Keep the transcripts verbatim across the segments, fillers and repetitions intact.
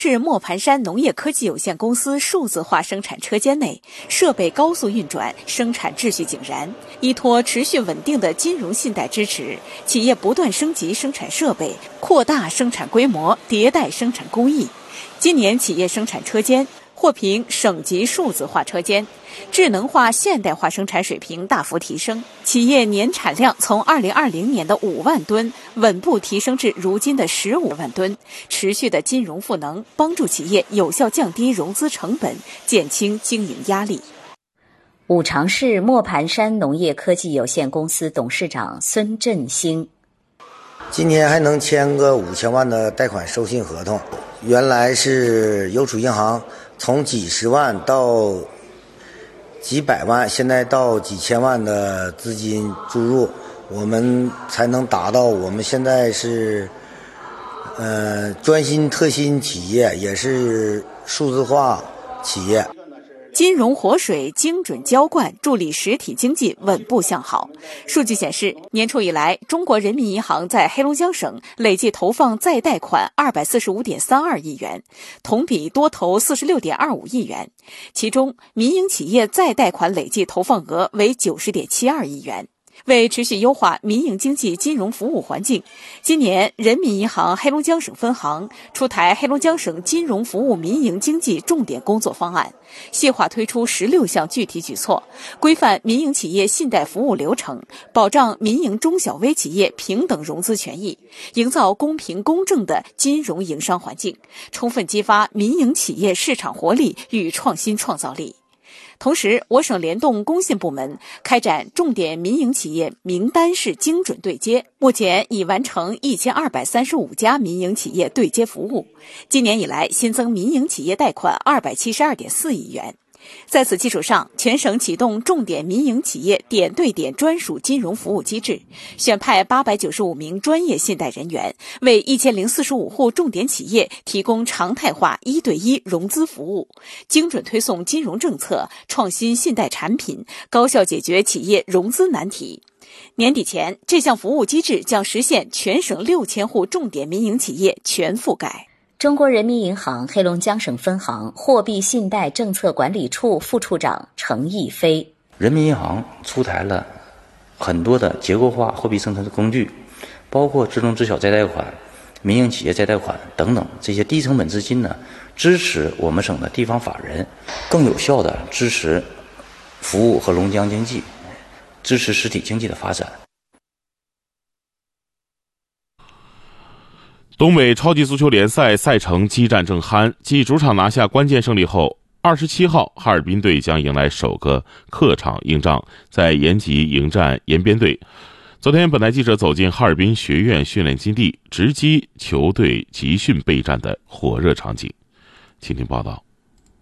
市磨盘山农业科技有限公司数字化生产车间内，设备高速运转，生产秩序井然。依托持续稳定的金融信贷支持，企业不断升级生产设备，扩大生产规模，迭代生产工艺。今年企业生产车间获评省级数字化车间，智能化现代化生产水平大幅提升，企业年产量从二零二零年的五万吨稳步提升至如今的十五万吨。持续的金融赋能，帮助企业有效降低融资成本，减轻经营压力。 五常市磨盘山农业科技有限公司董事长孙振兴： 今年还能签个五千万的贷款授信合同，原来是邮储银行从几十万到几百万，现在到几千万的资金注入，我们才能达到我们现在是呃专心特新企业，也是数字化企业。 金融活水，精准浇灌，助力实体经济稳步向好。数据显示，年初以来，中国人民银行在黑龙江省累计投放再贷款二百四十五点三二亿元，同比多投四十六点二五亿元。其中，民营企业再贷款累计投放额为九十点七二亿元。为持续优化民营经济金融服务环境，今年人民银行黑龙江省分行出台黑龙江省金融服务民营经济重点工作方案，细化推出十六项具体举措，规范民营企业信贷服务流程，保障民营中小微企业平等融资权益，营造公平公正的金融营商环境，充分激发民营企业市场活力与创新创造力。同时，我省联动工信部门开展重点民营企业名单式精准对接，目前已完成一千二百三十五家民营企业对接服务。今年以来，新增民营企业贷款二百七十二点四亿元。在此基础上，全省启动重点民营企业点对点专属金融服务机制，选派八百九十五名专业信贷人员，为一千零四十五户重点企业提供常态化一对一融资服务，精准推送金融政策，创新信贷产品，高效解决企业融资难题。年底前，这项服务机制将实现全省六千户重点民营企业全覆盖。 中国人民银行黑龙江省分行货币信贷政策管理处副处长程毅飞： 人民银行出台了很多的结构化货币政策的工具，包括智能知晓再贷款、民营企业再贷款等等，这些低成本资金呢，支持我们省的地方法人更有效地支持服务和龙江经济，支持实体经济的发展。 东北超级足球联赛赛程激战正酣，继主场拿下关键胜利后，二十七号哈尔滨队将迎来首个客场硬仗，在延吉迎战延边队。昨天，本台记者走进哈尔滨学院训练基地，直击球队集训备战的火热场景。请听报道。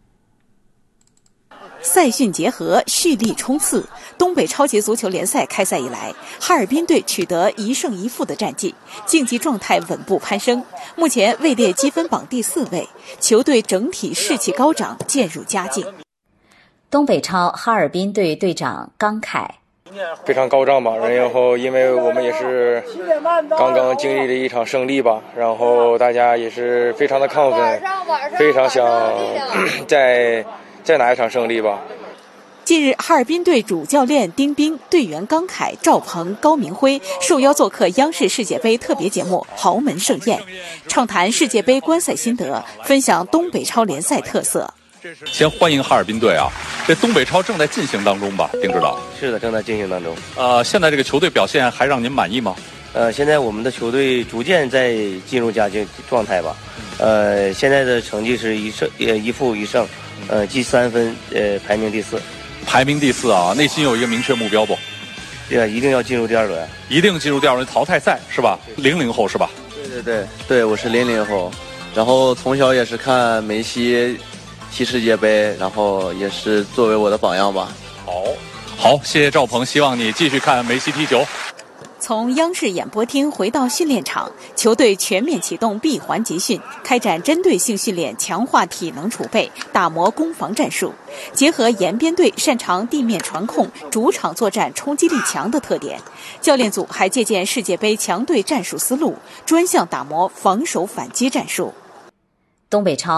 赛训结合，蓄力冲刺。东北超级足球联赛开赛以来，哈尔滨队取得一胜一负的战绩，竞技状态稳步攀升，目前位列积分榜第四位，球队整体士气高涨，渐入佳境。 东北超哈尔滨队队长刚凯： 非常高涨吧，然后因为我们也是刚刚经历了一场胜利吧，然后大家也是非常的亢奋，非常想再再拿一场胜利吧。 近日，哈尔滨队主教练丁斌、队员刚凯、赵鹏、高明辉受邀做客央视世界杯特别节目《豪门盛宴》，畅谈世界杯观赛心得，分享东北超联赛特色。 先欢迎哈尔滨队啊！这东北超正在进行当中吧，丁指导？ 是的，正在进行当中。 呃，现在这个球队表现还让您满意吗？ 呃，现在我们的球队逐渐在进入佳境状态吧。呃，现在的成绩是一胜呃一负一胜，呃，积三分，呃，排名第四。 排名第四啊，内心有一个明确目标不？ 对啊，一定要进入第二轮。 一定进入第二轮淘汰赛是吧？零零后是吧？ 对对对对，我是零零后，然后从小也是看梅西踢世界杯，然后也是作为我的榜样吧。 好，好，谢谢赵鹏，希望你继续看梅西踢球。 从央视演播厅回到训练场，球队全面启动闭环集训，开展针对性训练，强化体能储备，打磨攻防战术。结合延边队擅长地面传控、主场作战冲击力强的特点，教练组还借鉴世界杯强队战术思路，专项打磨防守反击战术。 东北超